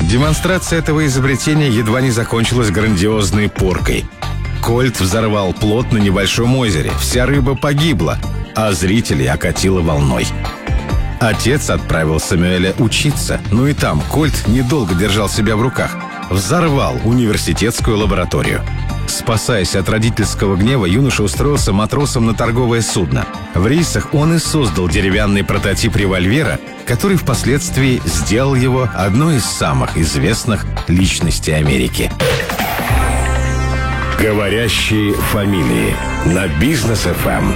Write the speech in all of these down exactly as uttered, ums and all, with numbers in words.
Демонстрация этого изобретения едва не закончилась грандиозной поркой. Кольт взорвал плот на небольшом озере. Вся рыба погибла, а зрителей окатило волной. Отец отправил Самюэля учиться, но и там Кольт недолго держал себя в руках. Взорвал университетскую лабораторию. Спасаясь от родительского гнева, юноша устроился матросом на торговое судно. В рейсах он и создал деревянный прототип револьвера, который впоследствии сделал его одной из самых известных личностей Америки. Говорящие фамилии на Бизнес эф эм.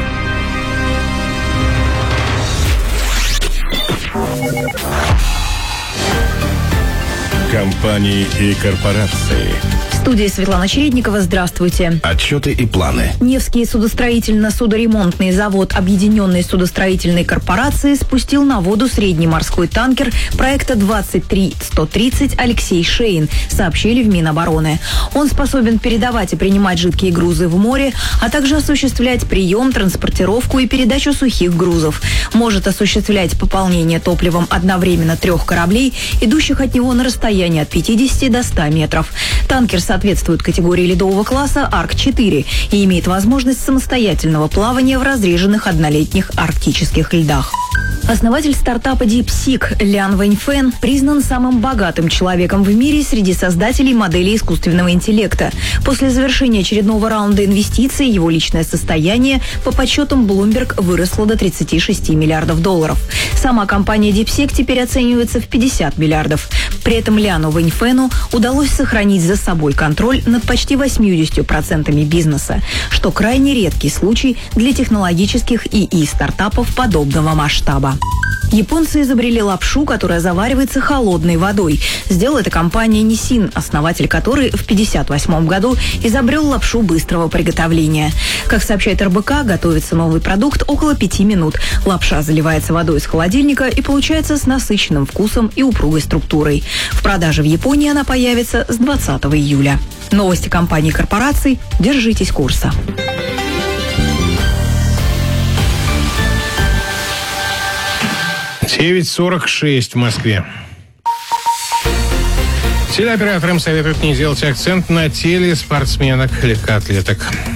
Компании и корпорации. В студии Светлана Чередникова. Здравствуйте. Отчеты и планы. Невский судостроительно-судоремонтный завод Объединенной судостроительной корпорации спустил на воду средний морской танкер проекта двадцать три сто тридцать «Алексей Шейн», сообщили в Минобороны. Он способен передавать и принимать жидкие грузы в море, а также осуществлять прием, транспортировку и передачу сухих грузов. Может осуществлять пополнение топливом одновременно трех кораблей, идущих от него на расстояние от пятидесяти до ста метров. Танкер соответствует категории ледового класса Арк четыре и имеет возможность самостоятельного плавания в разреженных однолетних арктических льдах. Основатель стартапа DeepSeek Лян Вэньфэн признан самым богатым человеком в мире среди создателей моделей искусственного интеллекта. После завершения очередного раунда инвестиций его личное состояние по подсчетам Bloomberg выросло до тридцати шести миллиардов долларов. Сама компания DeepSeek теперь оценивается в пятьдесят миллиардов. При этом Ляну Вэньфэну удалось сохранить за собой контроль над почти восьмидесятью процентами бизнеса, что крайне редкий случай для технологических ИИ-стартапов подобного масштаба. Японцы изобрели лапшу, которая заваривается холодной водой. Сделала это компания Nissin, основатель которой в пятьдесят восьмом году изобрел лапшу быстрого приготовления. Как сообщает эр бэ ка, готовится новый продукт около пяти минут. Лапша заливается водой из холодильника и получается с насыщенным вкусом и упругой структурой. В продаже в Японии она появится с двадцатого июля. Новости компаний и корпораций. Держитесь курса. девять сорок шесть в Москве. Телеоператорам советуют не делать акцент на теле спортсменок-легкоатлеток.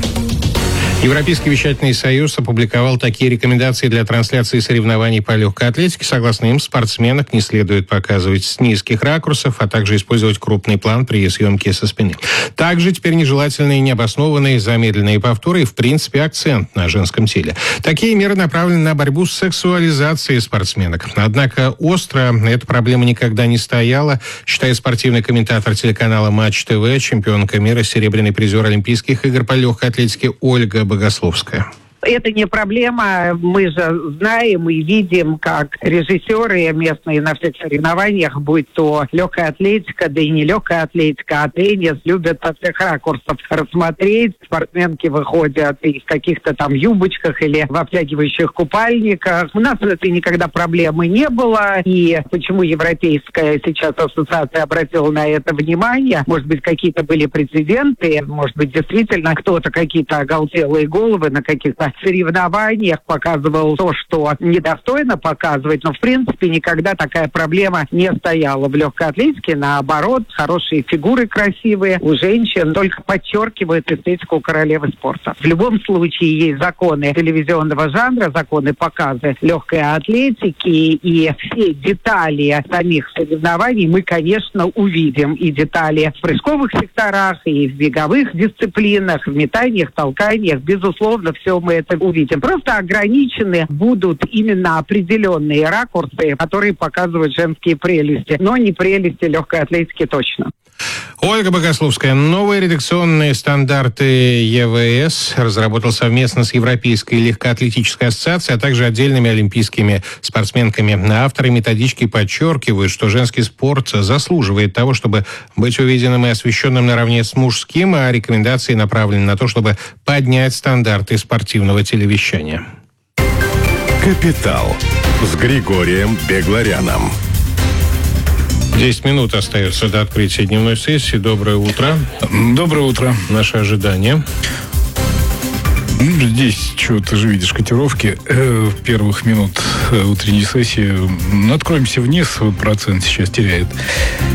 Европейский вещательный союз опубликовал такие рекомендации для трансляции соревнований по легкой атлетике. Согласно им, спортсменок не следует показывать с низких ракурсов, а также использовать крупный план при съемке со спины. Также теперь нежелательные, необоснованные, замедленные повторы и, в принципе, акцент на женском теле. Такие меры направлены на борьбу с сексуализацией спортсменок. Однако остро эта проблема никогда не стояла, считает спортивный комментатор телеканала Матч ТВ, чемпионка мира, серебряный призер Олимпийских игр по легкой атлетике Ольга Богословская. Это не проблема. Мы же знаем и видим, как режиссеры местные на всех соревнованиях, будь то легкая атлетика, да и не легкая атлетика, а теннис, любят со всех ракурсов рассмотреть. Спортсменки выходят и в каких-то там юбочках или в обтягивающих купальниках. У нас это никогда проблемы не было. И почему Европейская сейчас ассоциация обратила на это внимание? Может быть, какие-то были прецеденты, может быть, действительно кто-то какие-то оголтелые головы на каких-то соревнованиях показывал то, что недостойно показывать, но в принципе никогда такая проблема не стояла в легкой атлетике. Наоборот, хорошие фигуры красивые у женщин только подчеркивают эстетику королевы спорта. В любом случае есть законы телевизионного жанра, законы показа легкой атлетики, и все детали самих соревнований мы, конечно, увидим. И детали в прыжковых секторах, и в беговых дисциплинах, в метаниях, толканиях. Безусловно, все мы это увидим. Просто ограничены будут именно определенные ракурсы, которые показывают женские прелести, но не прелести легкой атлетики точно. Ольга Богословская. Новые редакционные стандарты е вэ эс разработал совместно с Европейской легкоатлетической ассоциацией, а также отдельными олимпийскими спортсменками. Авторы методички подчеркивают, что женский спорт заслуживает того, чтобы быть увиденным и освещенным наравне с мужским, а рекомендации направлены на то, чтобы поднять стандарты спортивного телевещания. Капитал с Григорием Бегларяном. десять минут остается до открытия дневной сессии. Доброе утро. Доброе утро. Наши ожидания. Здесь, что ты же видишь, котировки э, первых минут утренней сессии. Откроемся вниз, вот процент сейчас теряет.